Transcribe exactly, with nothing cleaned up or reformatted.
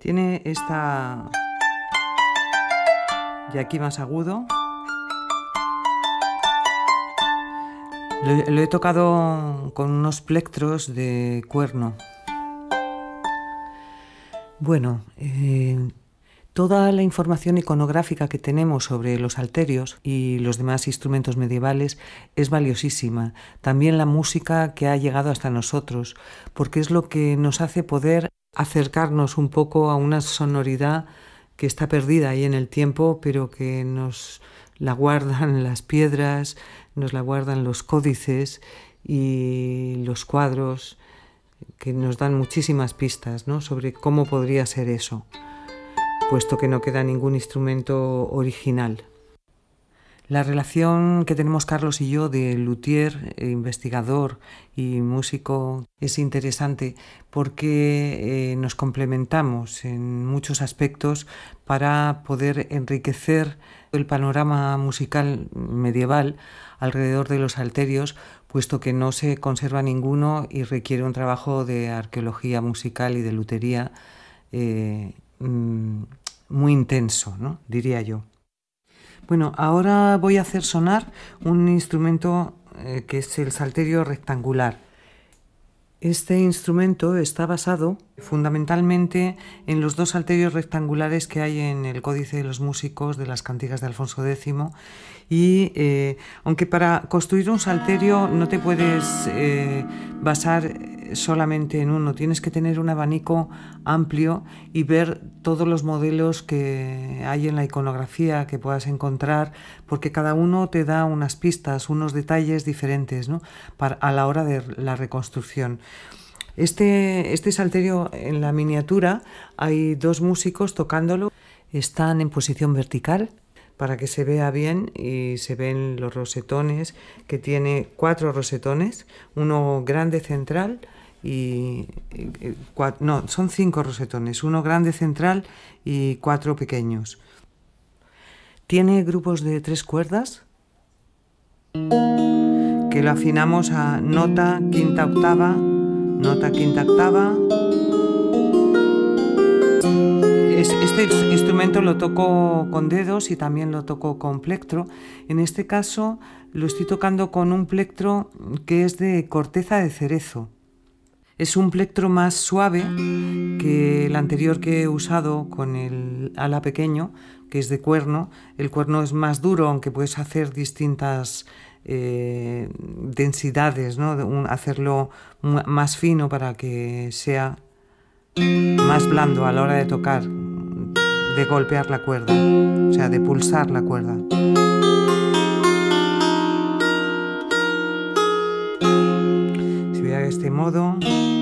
Tiene esta... y aquí más agudo. Lo, lo he tocado con unos plectros de cuerno. Bueno, eh, toda la información iconográfica que tenemos sobre los salterios y los demás instrumentos medievales es valiosísima. También la música que ha llegado hasta nosotros, porque es lo que nos hace poder acercarnos un poco a una sonoridad que está perdida ahí en el tiempo, pero que nos la guardan las piedras, nos la guardan los códices y los cuadros, que nos dan muchísimas pistas, ¿no?, sobre cómo podría ser eso, puesto que no queda ningún instrumento original. La relación que tenemos Carlos y yo de luthier, investigador y músico es interesante porque eh, nos complementamos en muchos aspectos para poder enriquecer el panorama musical medieval alrededor de los salterios, puesto que no se conserva ninguno y requiere un trabajo de arqueología musical y de lutería eh, muy intenso, ¿no?, diría yo. Bueno, ahora voy a hacer sonar un instrumento eh, que es el salterio rectangular. Este instrumento está basado fundamentalmente en los dos salterios rectangulares que hay en el Códice de los Músicos de las Cantigas de Alfonso décimo, y eh, aunque para construir un salterio no te puedes eh, basar solamente en uno, tienes que tener un abanico amplio y ver todos los modelos que hay en la iconografía que puedas encontrar, porque cada uno te da unas pistas, unos detalles diferentes, ¿no?, para, a la hora de la reconstrucción. Este, este salterio, en la miniatura hay dos músicos tocándolo, están en posición vertical para que se vea bien, y se ven los rosetones, que tiene cuatro rosetones, uno grande central y, y cuatro, no, son cinco rosetones, uno grande central y cuatro pequeños. Tiene grupos de tres cuerdas que lo afinamos a nota, quinta, octava, nota, quinta, octava. Este instrumento lo toco con dedos y también lo toco con plectro. En este caso lo estoy tocando con un plectro que es de corteza de cerezo. Es un plectro más suave que el anterior que he usado con el ala pequeño, que es de cuerno. El cuerno es más duro, aunque puedes hacer distintas eh, densidades, ¿no?, un, hacerlo más fino para que sea más blando a la hora de tocar, de golpear la cuerda, o sea, de pulsar la cuerda. Si voy a este modo...